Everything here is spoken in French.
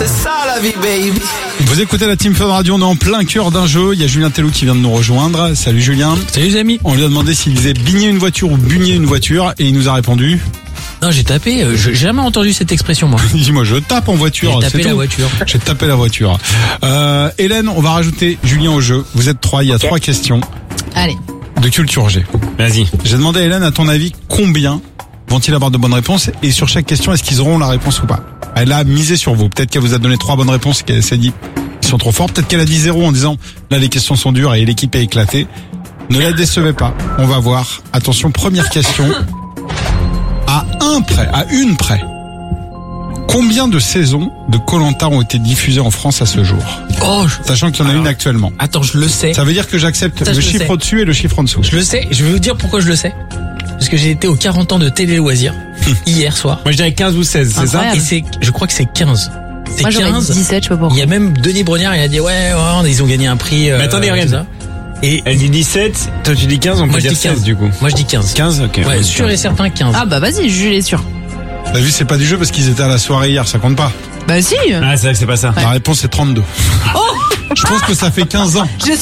C'est ça la vie, baby. Vous écoutez la Team Fun Radio, on est en plein cœur d'un jeu. Il y a Julien Tellou qui vient de nous rejoindre. Salut Julien. Salut les amis. On lui a demandé s'il disait bigner une voiture ou bugner une voiture et il nous a répondu. Non, j'ai tapé, j'ai jamais entendu cette expression moi. Il dit moi je tape en voiture. J'ai tapé la voiture. J'ai tapé la voiture. Hélène, on va rajouter Julien au jeu. Vous êtes 3, il y a 3 questions. Allez. De culture G. Vas-y. J'ai demandé à Hélène, à ton avis, combien vont-ils avoir de bonnes réponses? Et sur chaque question, est-ce qu'ils auront la réponse ou pas? Elle a misé sur vous. Peut-être qu'elle vous a donné 3 bonnes réponses et qu'elle s'est dit, ils sont trop forts. Peut-être qu'elle a dit 0 en disant, là les questions sont dures et l'équipe est éclatée. Ne la décevez pas. On va voir. Attention, première question. À une près. Combien de saisons de Koh-Lanta ont été diffusées en France à ce jour? Oh, Sachant qu'il y en a une actuellement. Attends, je le sais. Ça veut dire que j'accepte Ça, le je le chiffre sais. au-dessus et le chiffre en dessous. Je le sais, je vais vous dire pourquoi je le sais. Parce que j'ai été aux 40 ans de Télé Loisirs hier soir. Moi je dirais 15 ou 16, c'est ça? Incroyable. Et je crois que c'est 15. C'est Moi j'aurais dit 17, je sais pas Il pourquoi. y a même Denis Brognard, il a dit ouais, ils ont gagné un prix. Mais attendez, regarde. tout ça. Et Elle dit 17, toi tu dis 15, on peut moi je dire dis 15 16 du coup. Moi je dis 15. 15, ok. Ouais, sûr et certain 15. Ah bah vas-y, Jules est sûr. T'as vu, c'est pas du jeu parce qu'ils étaient à la soirée hier, ça compte pas. Bah si. Ah, c'est vrai que c'est pas ça. La réponse est 32. Oh, Je pense que ça fait 15 ans. je